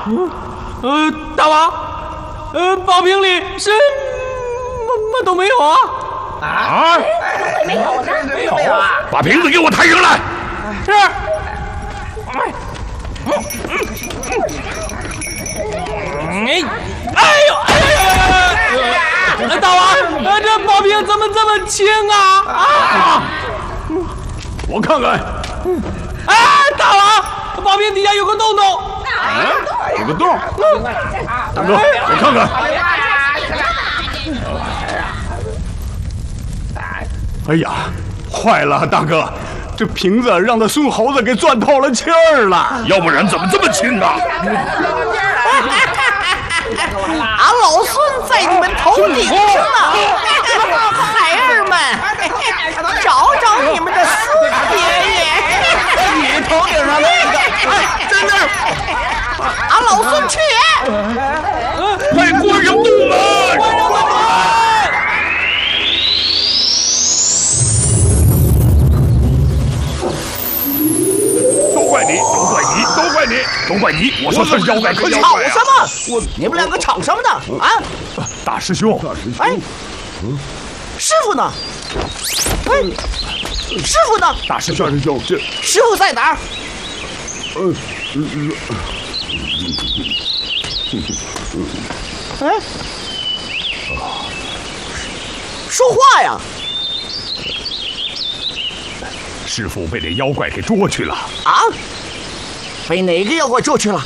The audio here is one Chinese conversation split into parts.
大王，宝瓶里什么都没有啊！ 啊？ 没有呢， 没有啊！把瓶子给我抬上来。 是。大王，这宝瓶怎么这么轻啊？ 我看看。 大王，宝瓶底下有个洞洞。 有个洞。大哥，我看看。哎呀，坏了，大哥，这瓶子让那孙猴子给钻透了气儿了，要不然怎么这么轻啊？ 俺老孙在你们头顶上呢，孩儿们，找找你们的四爷爷。 你头顶上那个， 真的，俺老孙去。 快关上洞门！都怪你！都怪你！我说他是妖怪，可吵什么？你们两个吵什么呢？啊！ 大师兄， 哎，师傅呢？哎，师傅呢？ 大师兄，这师傅在哪儿？哎，说话呀！ 师傅被那妖怪给捉去了。 啊？被哪个妖怪捉去了？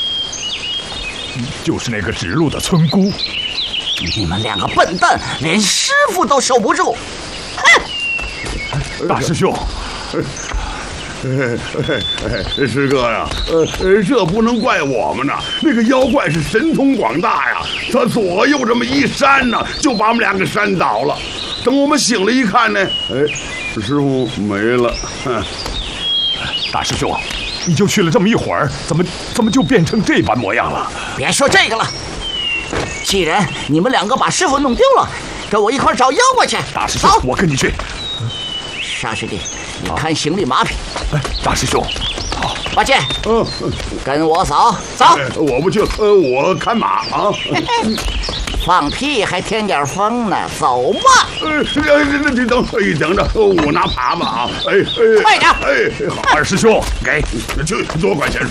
就是那个指路的村姑。 你们两个笨蛋，连师傅都守不住！ 大师兄， 师哥呀，这不能怪我们呐。那个妖怪是神通广大呀，他左右这么一扇呢，就把我们俩给扇倒了。等我们醒了一看呢，师傅没了。 大师兄，你就去了这么一会儿，怎么就变成这般模样了？ 别说这个了，既然你们两个把师傅弄丢了，跟我一块找妖怪去。 大师兄，我跟你去。 沙师弟，你看行李马匹。 大师兄，好。 八戒，跟我走。 我不去，我看马啊。 放屁还添点风呢，走吧。 你等着，我拿耙子啊。 快点。 好。 二师兄，给， 去，多管闲事。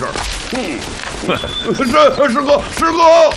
师哥。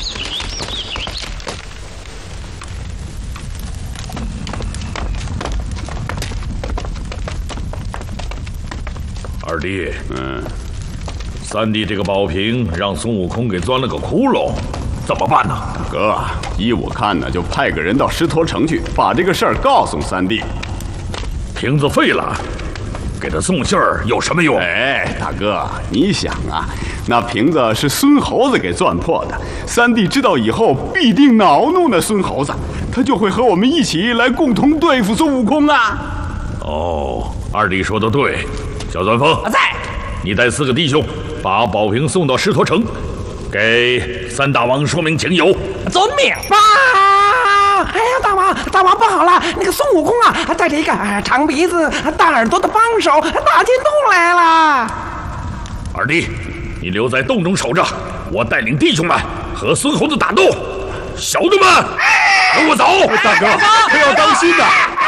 二弟，三弟这个宝瓶让孙悟空给钻了个窟窿，怎么办呢？ 哥，依我看呢，就派个人到狮驼城去，把这个事儿告诉三弟。 瓶子废了，给他送信儿有什么用？ 大哥，你想啊，那瓶子是孙猴子给钻破的，三弟知道以后必定恼怒那孙猴子，他就会和我们一起来共同对付孙悟空啊。 哦，二弟说的对。小钻风， 在。 你带4个弟兄把宝瓶送到狮驼城，给三大王说明情由。 遵命。哎呀，大王不好了！那个孙悟空啊，带着一个长鼻子、大耳朵的帮手打进洞来了。 二弟，你留在洞中守着，我带领弟兄们和孙猴子打斗。小子们，跟我走！ 大哥，可要当心呐！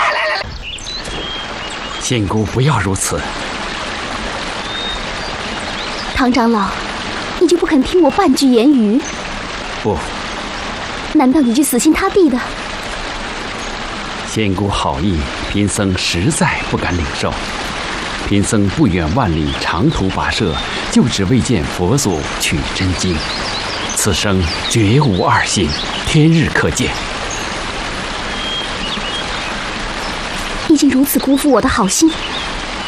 仙姑，不要如此。 唐长老，你就不肯听我半句言语？ 不。 难道你就死心塌地的？ 仙姑好意，贫僧实在不敢领受。贫僧不远万里长途跋涉，就只为见佛祖取真经。此生绝无二心，天日可见。 已经如此辜负我的好心，